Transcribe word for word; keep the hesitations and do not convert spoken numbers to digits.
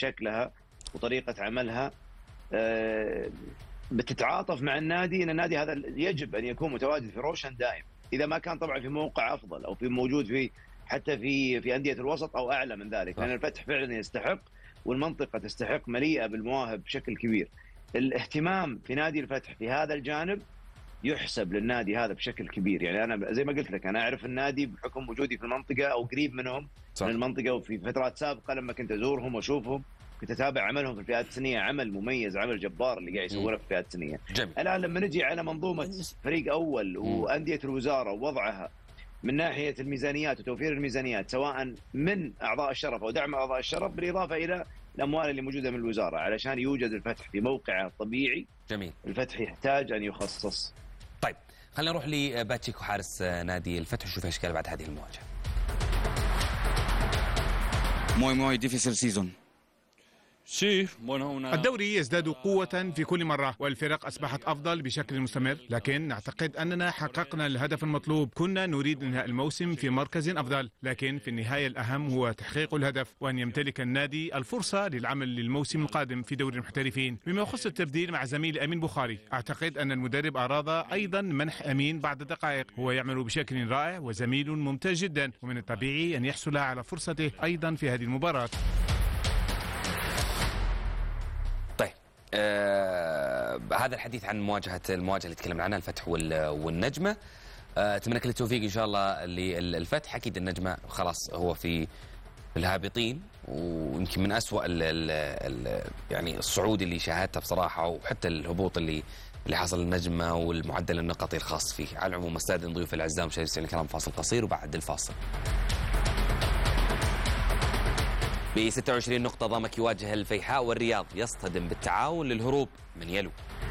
شكلها وطريقة عملها بتتعاطف مع النادي ان النادي هذا يجب ان يكون متواجد في روشن دائم، اذا ما كان طبعا في موقع افضل او في موجود في حتى في في انديه الوسط او اعلى من ذلك، لان الفتح فعلا يستحق والمنطقه تستحق، مليئه بالمواهب بشكل كبير. الاهتمام في نادي الفتح في هذا الجانب يحسب للنادي هذا بشكل كبير. يعني انا زي ما قلت لك انا اعرف النادي بحكم وجودي في المنطقه او قريب منهم صح. من المنطقه، وفي فترات سابقه لما كنت ازورهم واشوفهم كنت اتابع عملهم في الفئات السنيه، عمل مميز، عمل جبار اللي قاعد يسوونه في الفئات السنيه. الان لما نجي على منظومه فريق اول وانديه الوزاره ووضعها من ناحيه الميزانيات وتوفير الميزانيات سواء من اعضاء الشرف او دعم اعضاء الشرف، بالاضافه الى الاموال اللي موجوده من الوزاره علشان يوجد الفتح في موقعه الطبيعي. جميل. الفتح يحتاج ان يخصص. طيب خلينا نروح لباتشيكو حارس نادي الفتح ونشوف ايش قال بعد هذه المواجهه. Muy muy difícil season. الدوري يزداد قوة في كل مرة والفرق أصبحت أفضل بشكل مستمر، لكن نعتقد أننا حققنا الهدف المطلوب. كنا نريد إنهاء الموسم في مركز أفضل، لكن في النهاية الأهم هو تحقيق الهدف وأن يمتلك النادي الفرصة للعمل للموسم القادم في دوري المحترفين. بما يخص التبديل مع زميل أمين بخاري، أعتقد أن المدرب أراد أيضا منح أمين بعد دقائق. هو يعمل بشكل رائع وزميل ممتاز جدا، ومن الطبيعي أن يحصل على فرصته أيضا في هذه المباراة. آه هذا الحديث عن مواجهة المواجهة اللي تكلمنا عنها الفتح والنجمة. آه أتمنى كل التوفيق إن شاء الله للفتح. أكيد النجمة خلاص هو في الهابطين، ويمكن من أسوأ ال ال ال يعني الصعود اللي شاهدته بصراحة، وحتى الهبوط اللي اللي حصل للنجمة والمعدل النقطي الخاص فيه. على العموم استاذن ضيوف الأعزاء مشاهدينا الكرام فاصل قصير وبعد الفاصل. ب ستة وعشرين نقطة ضامك يواجه الفيحاء والرياض يصطدم بالتعاون للهروب من يلو.